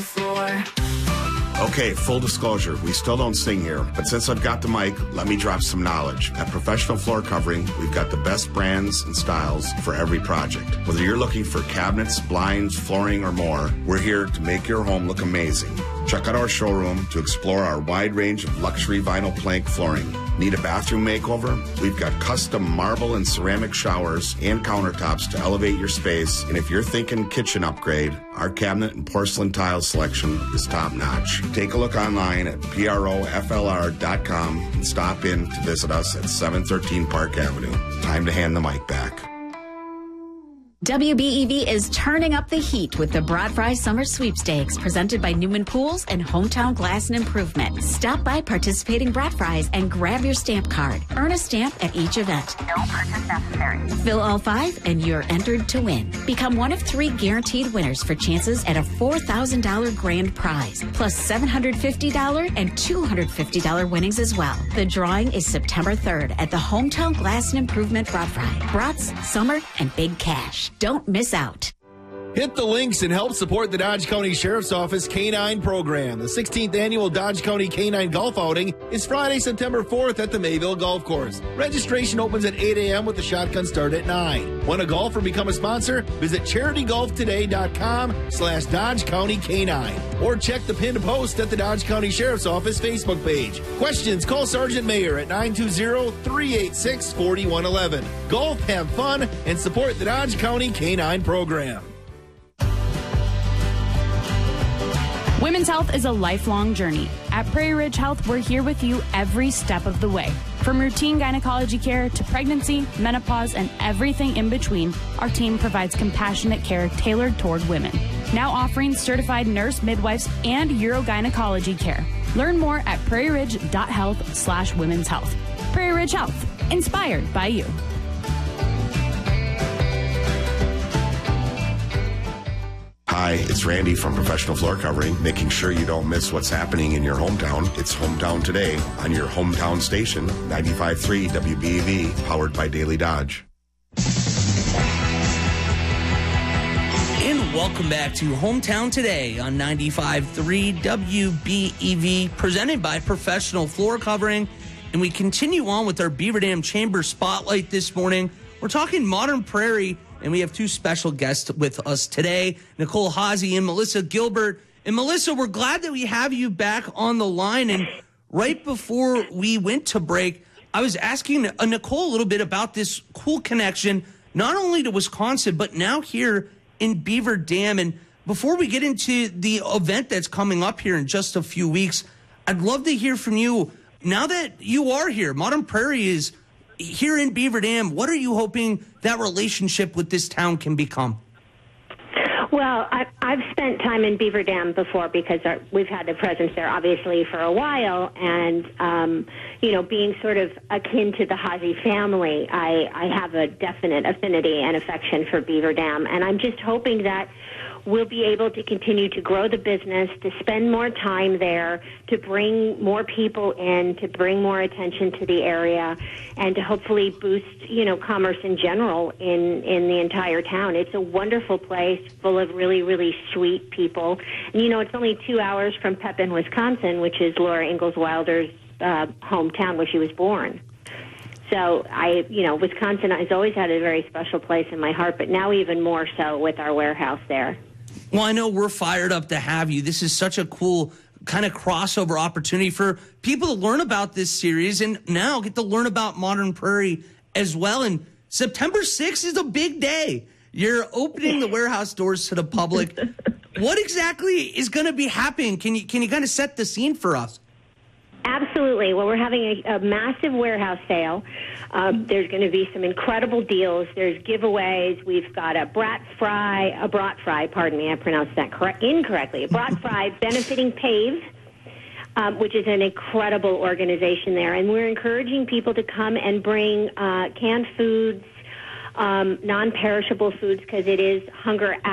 floor. Okay, full disclosure, we still don't sing here, but since I've got the mic, let me drop some knowledge. At Professional Floor Covering, we've got the best brands and styles for every project. Whether you're looking for cabinets, blinds, flooring, or more, we're here to make your home look amazing. Check out our showroom to explore our wide range of luxury vinyl plank flooring. Need a bathroom makeover? We've got custom marble and ceramic showers and countertops to elevate your space. And if you're thinking kitchen upgrade, our cabinet and porcelain tile selection is top notch. Take a look online at proflr.com and stop in to visit us at 713 Park Avenue. Time to hand the mic back. WBEV is turning up the heat with the Broad Fry Summer Sweepstakes presented by Newman Pools and Hometown Glass and Improvement. Stop by participating Broad Fries and grab your stamp card. Earn a stamp at each event. No purchase necessary. Fill all 5 and you're entered to win. Become one of 3 guaranteed winners for chances at a $4,000 grand prize, plus $750 and $250 winnings as well. The drawing is September 3rd at the Hometown Glass and Improvement Broad Fry. Brats, summer, and big cash. Don't miss out. Hit the links and help support the Dodge County Sheriff's Office K-9 program. The 16th annual Dodge County K-9 Golf Outing is Friday, September 4th at the Mayville Golf Course. Registration opens at 8 a.m. with the shotgun start at 9. Want to golf or become a sponsor? Visit CharityGolfToday.com/Dodge County K-9 or check the pinned post at the Dodge County Sheriff's Office Facebook page. Questions? Call Sergeant Mayer at 920-386-4111. Golf, have fun, and support the Dodge County K-9 program. Women's health is a lifelong journey. At Prairie Ridge Health, we're here with you every step of the way. From routine gynecology care to pregnancy, menopause, and everything in between, our team provides compassionate care tailored toward women. Now offering certified nurse, midwives, and urogynecology care. Learn more at prairieridge.health/women's health. Prairie Ridge Health, inspired by you. Hi, it's Randy from Professional Floor Covering, making sure you don't miss what's happening in your hometown. It's Hometown Today on your hometown station, 95.3 WBEV, powered by Daily Dodge. And welcome back to Hometown Today on 95.3 WBEV, presented by Professional Floor Covering. And we continue on with our Beaver Dam Chamber Spotlight this morning. We're talking Modern Prairie, and we have 2 special guests with us today, Nicole Haase and Melissa Gilbert. And Melissa, we're glad that we have you back on the line. And right before we went to break, I was asking Nicole a little bit about this cool connection, not only to Wisconsin, but now here in Beaver Dam. And before we get into the event that's coming up here in just a few weeks, I'd love to hear from you. Now that you are here, Modern Prairie is here in Beaver Dam, what are you hoping that relationship with this town can become? Well, I've spent time in Beaver Dam before because we've had a presence there, obviously, for a while. And, being sort of akin to the Haase family, I have a definite affinity and affection for Beaver Dam. And I'm just hoping that we'll be able to continue to grow the business, to spend more time there, to bring more people in, to bring more attention to the area, and to hopefully boost, commerce in general in the entire town. It's a wonderful place full of really, really sweet people. And, it's only 2 hours from Pepin, Wisconsin, which is Laura Ingalls Wilder's hometown where she was born. So Wisconsin has always had a very special place in my heart, but now even more so with our warehouse there. Well, I know we're fired up to have you. This is such a cool kind of crossover opportunity for people to learn about this series and now get to learn about Modern Prairie as well. And September 6th is a big day. You're opening the warehouse doors to the public. What exactly is going to be happening? Can you kind of set the scene for us? Absolutely. Well, we're having a massive warehouse sale. There's going to be some incredible deals. There's giveaways. We've got a brat fry, I pronounced that incorrectly. A brat fry benefiting PAVE, which is an incredible organization there. And we're encouraging people to come and bring canned foods, non-perishable foods, because it is Hunger